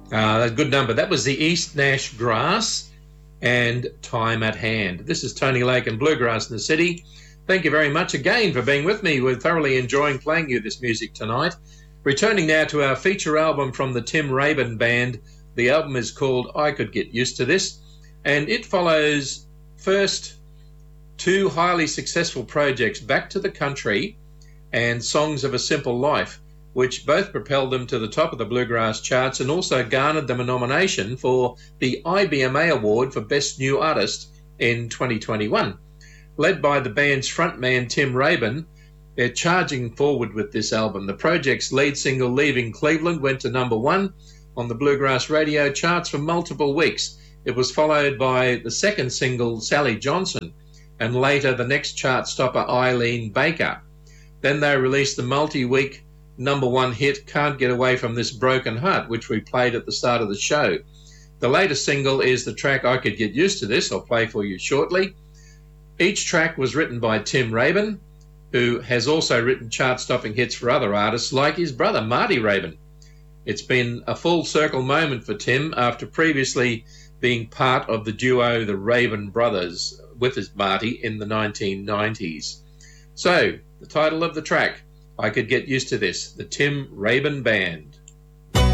A good number. That was the East Nash Grass and Time at Hand. This is Tony Lake and Bluegrass in the City. Thank you very much again for being with me. We're thoroughly enjoying playing you this music tonight. Returning now to our feature album from the Tim Rabin Band. The album is called I Could Get Used to This, and it follows first two highly successful projects, Back to the Country and Songs of a Simple Life, which both propelled them to the top of the bluegrass charts and also garnered them a nomination for the IBMA Award for Best New Artist in 2021. Led by the band's frontman Tim Rabin, they're charging forward with this album. The project's lead single, Leaving Cleveland, went to number 1 on the bluegrass radio charts for multiple weeks. It was followed by the second single, Sally Johnson, and later the next chart stopper, Eileen Baker. Then they released the multi-week number 1 hit, Can't Get Away From This Broken Heart, which we played at the start of the show. The latest single is the track I Could Get Used to This. I'll play for you shortly. Each track was written by Tim Rabin, who has also written chart-stopping hits for other artists like his brother Marty Rabin. It's been a full circle moment for Tim after previously being part of the duo the Rabin Brothers with his Marty in the 1990s. So, the title of the track, I Could Get Used to This, the Tim Rabin Band.